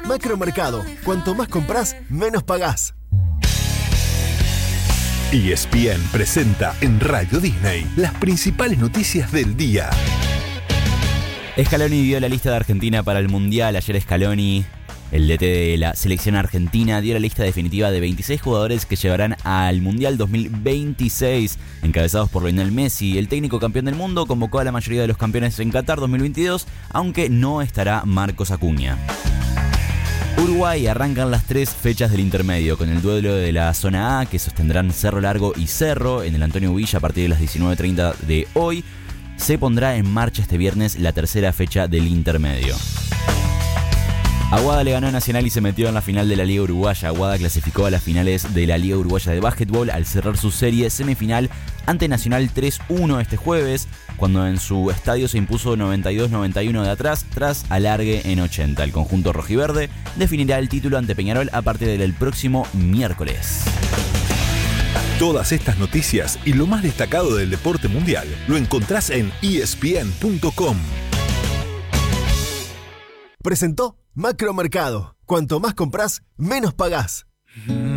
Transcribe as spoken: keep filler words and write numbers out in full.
Macromercado. Cuanto más compras, menos pagás. E S P N presenta en Radio Disney las principales noticias del día. Scaloni dio la lista de Argentina para el Mundial. Ayer Scaloni, el D T de la selección argentina, dio la lista definitiva de veintiséis jugadores que llevarán al Mundial dos mil veintiséis, encabezados por Lionel Messi. El técnico campeón del mundo convocó a la mayoría de los campeones en Qatar dos mil veintidós, aunque no estará Marcos Acuña. Uruguay arrancan las tres fechas del intermedio con el duelo de la zona A, que sostendrán Cerro Largo y Cerro en el Antonio Villa a partir de las diecinueve treinta de hoy. Se pondrá en marcha este viernes la tercera fecha del intermedio. Aguada le ganó a Nacional y se metió en la final de la Liga Uruguaya. Aguada clasificó a las finales de la Liga Uruguaya de Básquetbol al cerrar su serie semifinal ante Nacional tres uno este jueves, cuando en su estadio se impuso noventa y dos noventa y uno de atrás tras alargue en ochenta. El conjunto rojiverde definirá el título ante Peñarol a partir del próximo miércoles. Todas estas noticias y lo más destacado del deporte mundial lo encontrás en E S P N punto com. Presentó Macromercado. Cuanto más compras, menos pagás.